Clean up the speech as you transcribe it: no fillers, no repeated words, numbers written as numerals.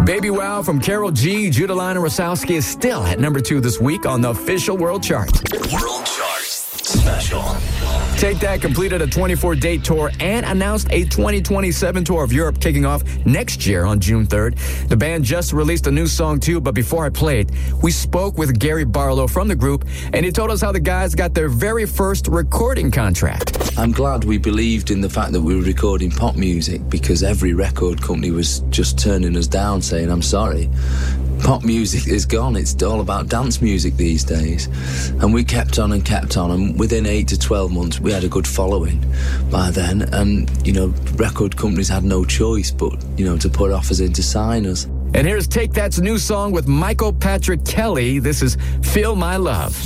Baby Wow from Karol G, Judaline and Rosowski is still at number 2 this week on the official world chart. World Chart Special. Take That completed a 24-date tour and announced a 2027 tour of Europe kicking off next year on June 3rd. The band just released a new song too, but before I play it, we spoke with Gary Barlow from the group, and he told us how the guys got their very first recording contract. I'm glad we believed in the fact that we were recording pop music, because every record company was just turning us down, saying, I'm sorry, pop music is gone. It's all about dance music these days. And we kept on, and within 8 to 12 months, we had a good following by then. And, record companies had no choice but, to put offers in to sign us. And here's Take That's new song with Michael Patrick Kelly. This is Feel My Love.